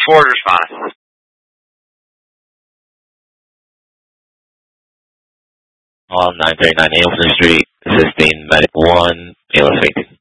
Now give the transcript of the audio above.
Forward response. On 939 Aylesbury Street, assisting Medic 1, ALS 18.